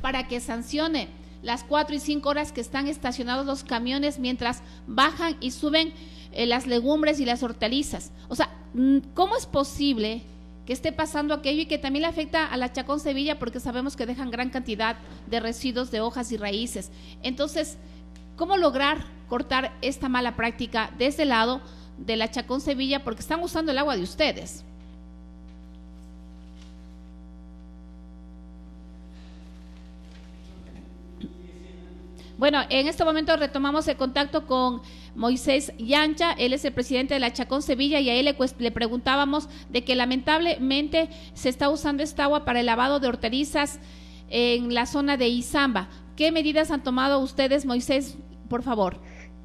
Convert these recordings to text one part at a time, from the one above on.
para que sancione las 4 y 5 horas que están estacionados los camiones mientras bajan y suben las legumbres y las hortalizas. O sea, ¿cómo es posible que esté pasando aquello y que también le afecta a la Chacón Sevilla, porque sabemos que dejan gran cantidad de residuos de hojas y raíces? Entonces, ¿cómo lograr cortar esta mala práctica de ese lado de la Chacón Sevilla? Porque están usando el agua de ustedes. Bueno, en este momento retomamos el contacto con Moisés Yancha, él es el presidente de la Chacón Sevilla, y a él le preguntábamos de que lamentablemente se está usando esta agua para el lavado de hortalizas en la zona de Izamba. ¿Qué medidas han tomado ustedes, Moisés, por favor?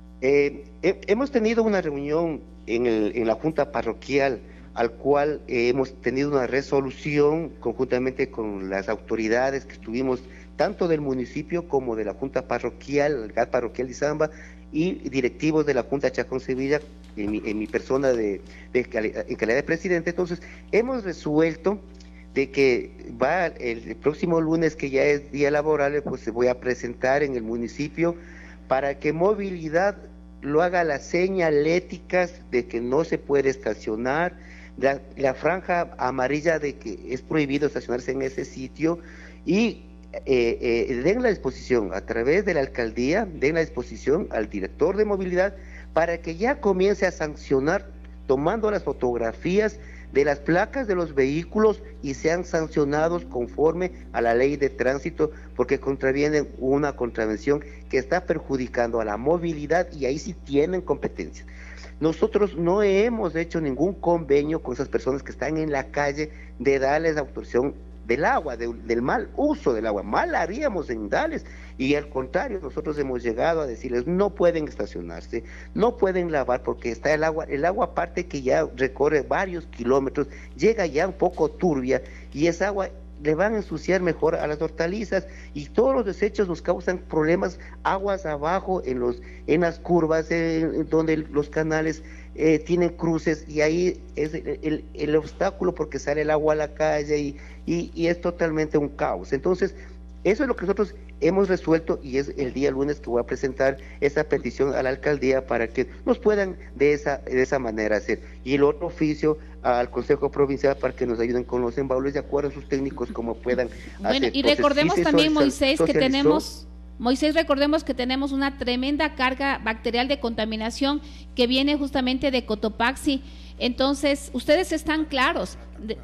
Hemos tenido una reunión en la Junta Parroquial, al cual hemos tenido una resolución conjuntamente con las autoridades que estuvimos, tanto del municipio como de la Junta Parroquial, el GAT Parroquial de Izamba, y directivos de la Junta Chacón Sevilla, en mi persona en calidad de presidente. Entonces, hemos resuelto de que el próximo lunes, que ya es día laborable, pues se voy a presentar en el municipio para que movilidad lo haga las señaléticas de que no se puede estacionar, la franja amarilla de que es prohibido estacionarse en ese sitio, y den la disposición a través de la alcaldía, den la disposición al director de movilidad para que ya comience a sancionar tomando las fotografías de las placas de los vehículos y sean sancionados conforme a la ley de tránsito, porque contravienen una contravención que está perjudicando a la movilidad, y ahí sí tienen competencia. Nosotros no hemos hecho ningún convenio con esas personas que están en la calle de darles autorización del agua, del mal uso del agua. Mal haríamos en darles, y al contrario, nosotros hemos llegado a decirles no pueden estacionarse, no pueden lavar, porque está el agua aparte que ya recorre varios kilómetros, llega ya un poco turbia, y esa agua le van a ensuciar mejor a las hortalizas, y todos los desechos nos causan problemas, aguas abajo en las curvas, donde los canales tienen cruces, y ahí es el obstáculo, porque sale el agua a la calle y es totalmente un caos. Entonces, eso es lo que nosotros hemos resuelto, y es el día lunes que voy a presentar esa petición a la alcaldía para que nos puedan de esa manera hacer, y el otro oficio al Consejo Provincial para que nos ayuden con los embaules de acuerdo a sus técnicos como puedan bueno, hacer. Y recordemos también, Moisés, recordemos que tenemos una tremenda carga bacterial de contaminación que viene justamente de Cotopaxi. Entonces, ustedes están claros,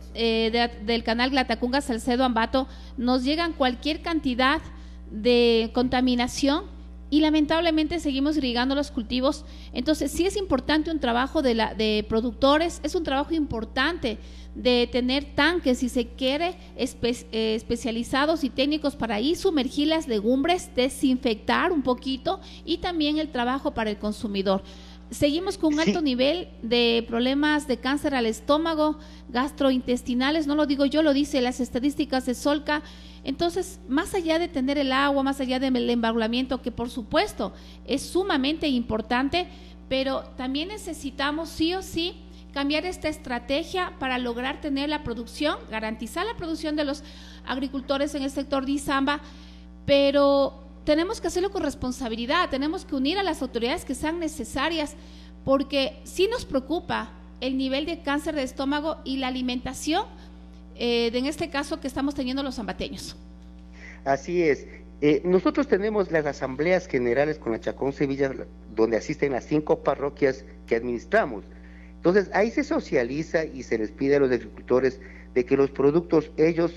del canal Glatacunga, Salcedo, Ambato, nos llegan cualquier cantidad de contaminación y lamentablemente seguimos irrigando los cultivos. Entonces, sí es importante un trabajo de productores, es un trabajo importante de tener tanques, si se quiere, especializados y técnicos para ahí sumergir las legumbres, desinfectar un poquito, y también el trabajo para el consumidor. Seguimos con un alto nivel de problemas de cáncer al estómago, gastrointestinales, no lo digo yo, lo dice las estadísticas de Solca. Entonces, más allá de tener el agua, más allá del embaulamiento, que por supuesto es sumamente importante, pero también necesitamos sí o sí cambiar esta estrategia para lograr tener la producción, garantizar la producción de los agricultores en el sector de Izamba, pero tenemos que hacerlo con responsabilidad, tenemos que unir a las autoridades que sean necesarias, porque sí nos preocupa el nivel de cáncer de estómago y la alimentación, en este caso que estamos teniendo los zambateños. Así es. Nosotros tenemos las asambleas generales con la Chacón Sevilla, donde asisten las 5 parroquias que administramos. Entonces, ahí se socializa y se les pide a los agricultores de que los productos ellos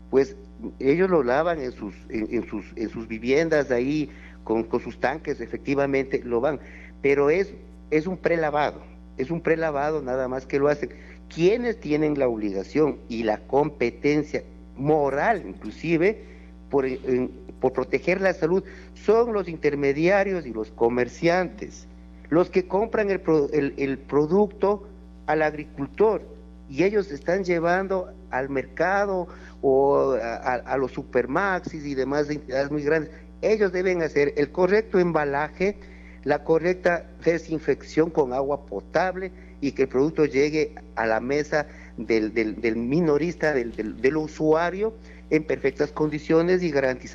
lo lavan en sus viviendas ahí con sus tanques, efectivamente lo van, pero es un prelavado, nada más que lo hacen. Quienes tienen la obligación y la competencia moral, inclusive, por proteger la salud, son los intermediarios y los comerciantes, los que compran el producto al agricultor, y ellos están llevando al mercado o a los supermaxis y demás entidades muy grandes. Ellos deben hacer el correcto embalaje, la correcta desinfección con agua potable, y que el producto llegue a la mesa del minorista, del usuario, en perfectas condiciones y garantizando